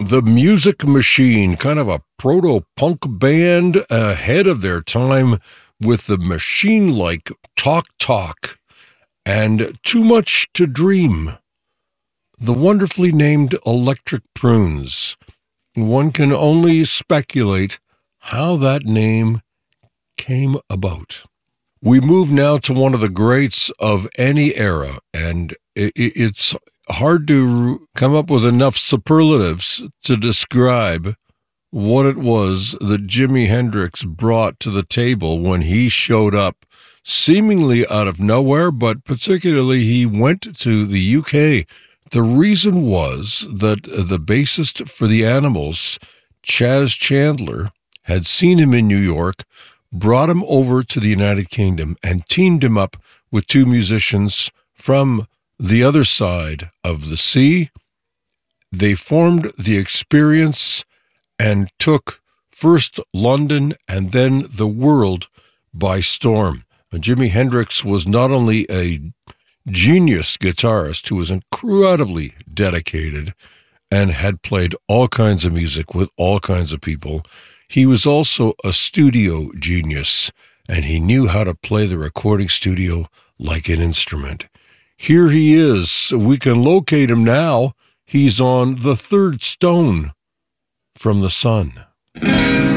The Music Machine, kind of a proto-punk band ahead of their time with the machine-like Talk Talk and Too Much to Dream. The wonderfully named Electric Prunes. One can only speculate how that name came about. We move now to one of the greats of any era, and it's hard to come up with enough superlatives to describe what it was that Jimi Hendrix brought to the table when he showed up seemingly out of nowhere, but particularly he went to the UK. The reason was that the bassist for the Animals, Chas Chandler, had seen him in New York, brought him over to the United Kingdom, and teamed him up with two musicians from the other side of the sea. They formed The Experience and took first London and then the world by storm. And Jimi Hendrix was not only a genius guitarist who was incredibly dedicated and had played all kinds of music with all kinds of people, he was also a studio genius, and he knew how to play the recording studio like an instrument. Here he is. We can locate him now. He's on the third stone from the sun.